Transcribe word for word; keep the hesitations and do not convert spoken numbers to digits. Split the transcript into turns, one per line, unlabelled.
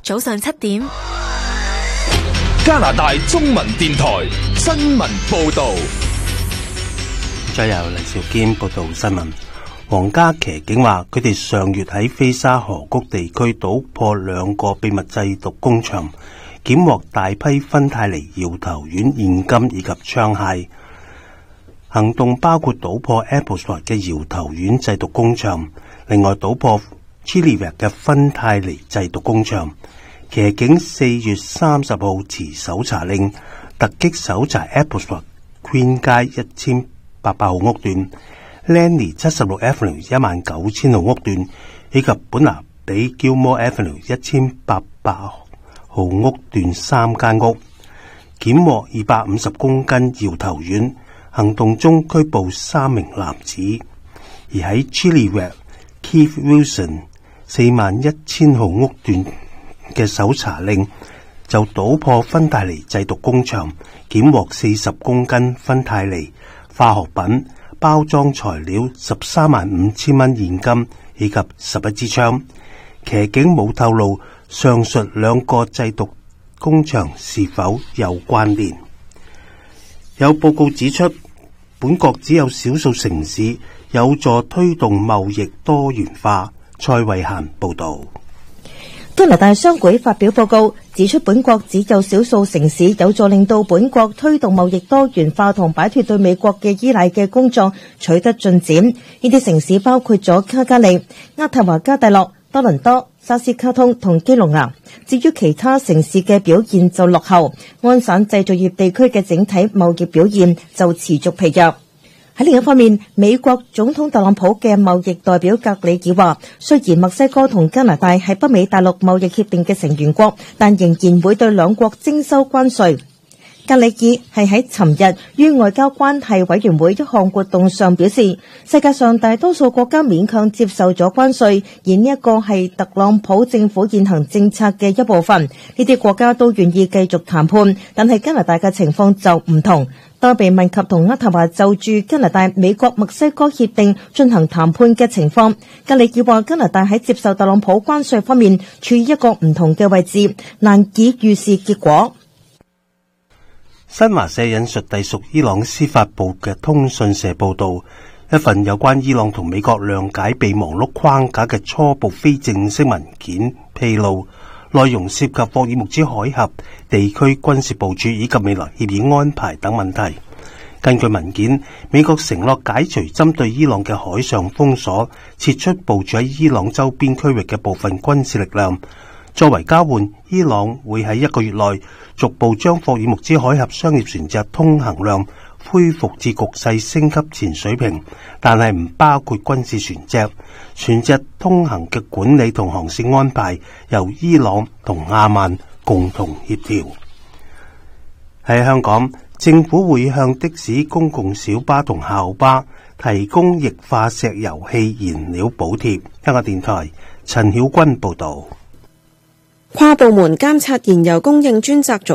早上七點，
加拿大中文電台新聞報道。
再由黎兆堅報道新聞。皇家騎警話，佢哋上月喺菲沙河谷地區搗破兩個秘密製毒工場，檢獲大批芬太尼搖頭丸現金以及槍械。行動包括搗破 Applesward 嘅搖頭丸製毒工場，另外搗破 Chilliwack 嘅芬太尼製毒工場。騎警四月三十號持搜查令突擊搜查 Applesward Queen 街一千八百號屋段、Lanny 七十六 Avenue 一萬九千號屋段以及本拿比 Gilmore Avenue 一千八百號屋段三間屋，檢獲二百五十公斤搖頭丸。行動中拘捕三名男子。而喺 Chilliwack Keith Wilson 四萬一千號屋段嘅搜查令就搗破芬太尼製毒工場，檢獲四十公斤芬太尼、化學品、包裝材料十三萬五千蚊現金以及十一支槍。騎警冇透露上述兩個製毒工場是否有關聯。有報告指出，本國只有少數城市有助推動貿易多元化。蔡慧嫻報道。
加拿大商會發表報告指出，本國只有少數城市有助令到本國推動貿易多元化同擺脫對美國嘅依賴嘅工作取得進展。呢啲城市包括咗卡加利、渥太華加大洛、多倫多、沙斯卡通同基隆亞。至於其他城市嘅表現就落後，安省製造業地區嘅整體貿易表現就持續疲弱。喺另一方面，美國總統特朗普嘅貿易代表格里爾話，雖然墨西哥同加拿大係北美大陸貿易協定嘅成員國，但仍然會對兩國徵收關稅。格里爾係喺尋日於外交關係委員會一項活動上表示，世界上大多數國家勉強接受咗關稅，而呢一個係特朗普政府現行政策嘅一部分。呢啲國家都願意繼續談判，但係加拿大嘅情況就唔同。當被問及同渥太華就住加拿大、美國、墨西哥協定進行談判嘅情況，格里爾話加拿大喺接受特朗普關稅方面處於一個唔同嘅位置，難以預示結果。
新華社引述隸屬伊朗司法部嘅通訊社報道，一份有關伊朗同美國諒解備忘錄框架嘅初步非正式文件披露，內容涉及霍爾木茲海峽地區軍事部署以及未來協議安排等問題。根據文件，美國承諾解除針對伊朗嘅海上封鎖，撤出部署喺伊朗周邊區域嘅部分軍事力量。作為交換，伊朗會喺一個月內逐步將霍爾木茲海峽商業船隻通行量恢復至局勢升級前水平，但係唔包括軍事船隻。船隻通行嘅管理同航線安排由伊朗同阿曼共同協調。喺香港，政府會向的士、公共小巴同校巴提供液化石油氣燃料補貼。香港電台陳曉君報道。
跨部門監察燃油供應專責組